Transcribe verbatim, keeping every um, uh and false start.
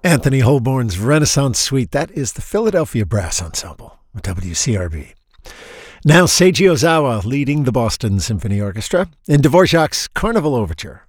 Anthony Holborn's Renaissance Suite. That is the Philadelphia Brass Ensemble with W C R B. Now Seiji Ozawa leading the Boston Symphony Orchestra in Dvorak's Carnival Overture.